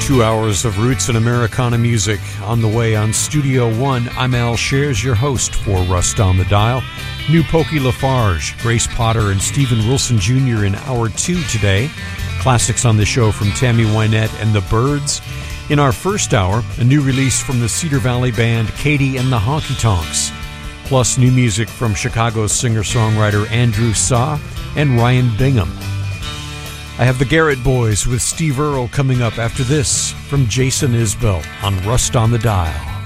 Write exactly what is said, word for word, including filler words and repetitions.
Two hours of roots and Americana music on the way on Studio One. I'm Al Shares, your host for Rust on the Dial. New Pokey Lafarge, Grace Potter, and Stephen Wilson Junior in Hour two today. Classics on the show from Tammy Wynette and the Byrds. In our first hour, a new release from the Cedar Valley band Katie and the Honky Tonks. Plus new music from Chicago's singer-songwriter Andrew Saw and Ryan Bingham. I have the Garrett Boys with Steve Earle coming up after this from Jason Isbell on Rust on the Dial.